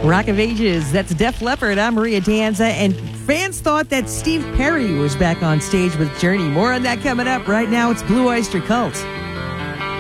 Rock of Ages, that's Def Leppard. I'm Maria Danza, and fans thought that Steve Perry was back on stage with Journey. More on that coming up. Right now, it's Blue Oyster Cult.